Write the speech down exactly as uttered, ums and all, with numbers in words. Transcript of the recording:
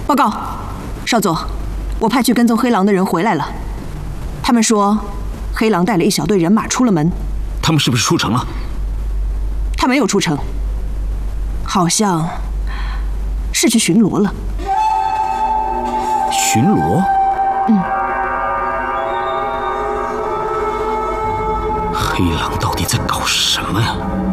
报告，少佐，我派去跟踪黑狼的人回来了。他们说，黑狼带了一小队人马出了门。 他们是不是出城了？ 他没有出城，好像是去巡逻了。 巡逻？ 嗯。 黑狼到底在搞什么呀？